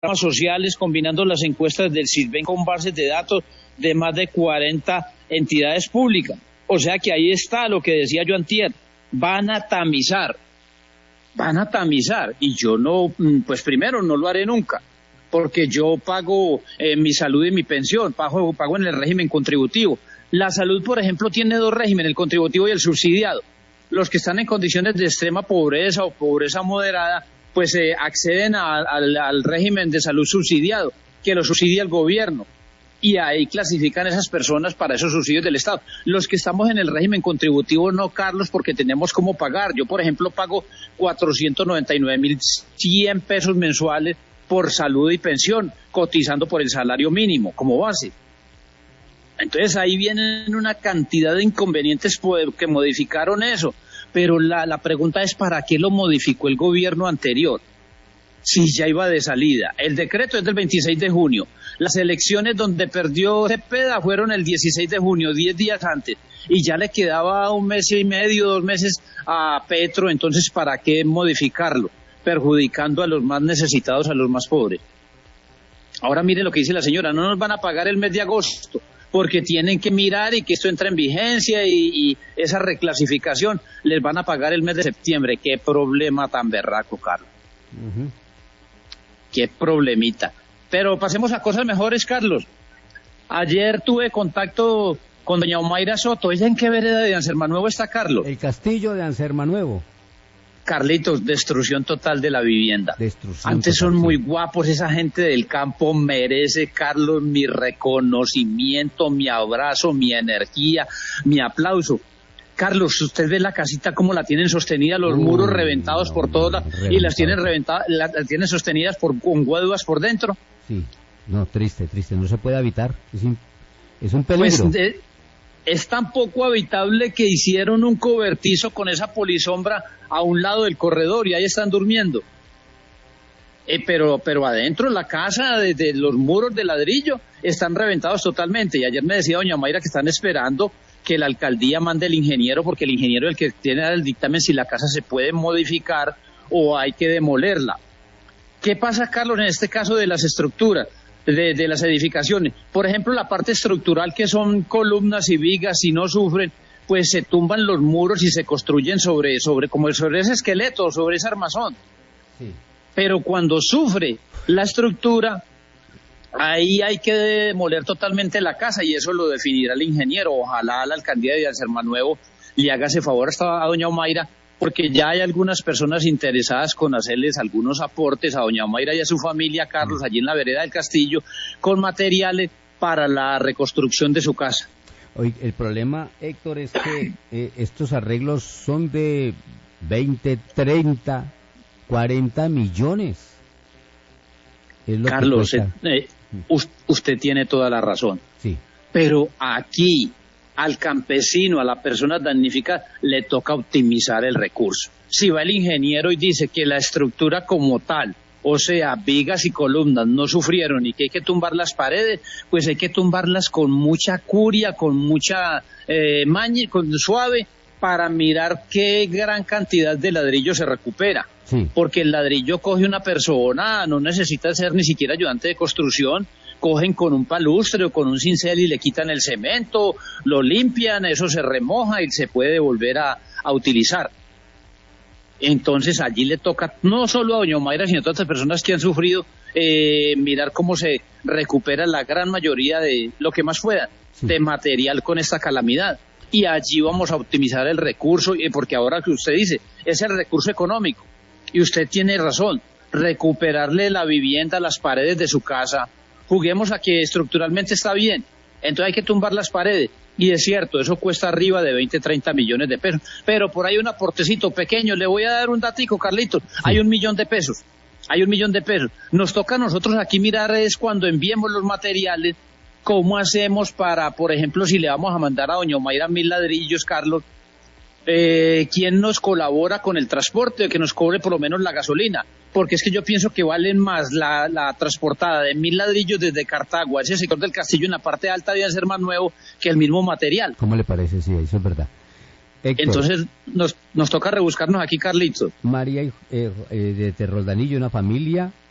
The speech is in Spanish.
sociales, combinando las encuestas del CISBEN con bases de datos de más de 40 entidades públicas. O sea que ahí está lo que decía yo antier, van a tamizar, y yo no, pues primero no lo haré nunca, porque yo pago mi salud y mi pensión, pago en el régimen contributivo. La salud, por ejemplo, tiene dos regímenes, el contributivo y el subsidiado. Los que están en condiciones de extrema pobreza o pobreza moderada, pues acceden al régimen de salud subsidiado, que lo subsidia el gobierno, y ahí clasifican esas personas para esos subsidios del Estado. Los que estamos en el régimen contributivo no, Carlos, porque tenemos cómo pagar. Yo, por ejemplo, pago 499.100 pesos mensuales por salud y pensión, cotizando por el salario mínimo como base. Entonces ahí vienen una cantidad de inconvenientes que modificaron eso, pero la pregunta es ¿para qué lo modificó el gobierno anterior? Si ya iba de salida. El decreto es del 26 de junio. Las elecciones donde perdió Cepeda fueron el 16 de junio, 10 días antes, y ya le quedaba 1 mes y medio, 2 meses a Petro, entonces ¿para qué modificarlo? Perjudicando a los más necesitados, a los más pobres. Ahora mire lo que dice la señora, no nos van a pagar el mes de agosto, porque tienen que mirar y que esto entra en vigencia y esa reclasificación les van a pagar el mes de septiembre. Qué problema tan berraco, Carlos. Uh-huh. Qué problemita. Pero pasemos a cosas mejores, Carlos. Ayer tuve contacto con doña Omaira Soto. ¿Ella en qué vereda de Ansermanuevo está, Carlos? El castillo de Ansermanuevo. Carlitos, destrucción total de la vivienda. Antes son muy guapos, esa gente del campo merece, Carlos, mi reconocimiento, mi abrazo, mi energía, mi aplauso. Carlos, usted ve la casita cómo la tienen sostenida, los muros reventados por todas y las tienen reventadas, las tienen sostenidas con guaduas por dentro. Sí, no, triste, no se puede habitar, es un peligro. Pues, es tan poco habitable que hicieron un cobertizo con esa polisombra a un lado del corredor y ahí están durmiendo. Pero adentro la casa, de los muros de ladrillo, están reventados totalmente. Y ayer me decía doña Mayra que están esperando que la alcaldía mande el ingeniero, porque el ingeniero es el que tiene el dictamen si la casa se puede modificar o hay que demolerla. ¿Qué pasa, Carlos, en este caso de las estructuras? De las edificaciones, por ejemplo la parte estructural que son columnas y vigas, si no sufren, pues se tumban los muros y se construyen sobre ese esqueleto, sobre ese armazón. Sí. Pero cuando sufre la estructura, ahí hay que demoler totalmente la casa y eso lo definirá el ingeniero. Ojalá la alcaldía de Ansermanuevo le haga ese favor a doña Omaira, porque ya hay algunas personas interesadas con hacerles algunos aportes a doña Omaira y a su familia, Carlos, allí en la vereda del Castillo, con materiales para la reconstrucción de su casa. Oye, el problema, Héctor, es que estos arreglos son de 20, 30, 40 millones. Es lo Carlos, que usted tiene toda la razón. Sí. Pero aquí al campesino, a la persona damnificada, le toca optimizar el recurso. Si va el ingeniero y dice que la estructura como tal, o sea, vigas y columnas no sufrieron y que hay que tumbar las paredes, pues hay que tumbarlas con mucha curia, con mucha maña, con suave, para mirar qué gran cantidad de ladrillo se recupera. Sí. Porque el ladrillo coge una persona, no necesita ser ni siquiera ayudante de construcción, cogen con un palustre o con un cincel y le quitan el cemento, lo limpian, eso se remoja y se puede volver a utilizar. Entonces allí le toca no solo a doña Omaira, sino a todas las personas que han sufrido, mirar cómo se recupera la gran mayoría de lo que más pueda, sí, de material con esta calamidad. Y allí vamos a optimizar el recurso, porque ahora que usted dice, es el recurso económico. Y usted tiene razón, recuperarle la vivienda, las paredes de su casa. Juguemos a que estructuralmente está bien, entonces hay que tumbar las paredes. Y es cierto, eso cuesta arriba de 20, 30 millones de pesos. Pero por ahí un aportecito pequeño, le voy a dar un datico, Carlitos, sí, hay 1 millón de pesos. Hay 1 millón de pesos. Nos toca a nosotros aquí mirar es cuando enviemos los materiales, cómo hacemos para, por ejemplo, si le vamos a mandar a doña Omaira 1000 ladrillos, Carlos, ¿quién nos colabora con el transporte, que nos cobre por lo menos la gasolina? Porque es que yo pienso que valen más la transportada de 1000 ladrillos desde Cartago a ese sector del Castillo en la parte alta de Ansermanuevo que el mismo material. ¿Cómo le parece? Sí, eso es verdad. Héctor, entonces nos toca rebuscarnos aquí, Carlitos. María de Roldanillo, una familia